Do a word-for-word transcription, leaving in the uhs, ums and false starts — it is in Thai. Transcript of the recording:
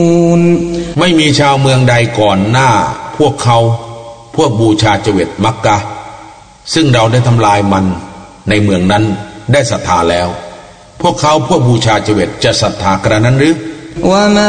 ไม่มีชาวเมืองใดก่อนหน้าพวกเขาพวกบูชาเจวิตมักกะซึ่งเราได้ทำลายมันในเมืองนั้นได้ศรัทธาแล้วพวกเขาพวกบูชาเจวิตจะศรัทธากระนั้นหรือ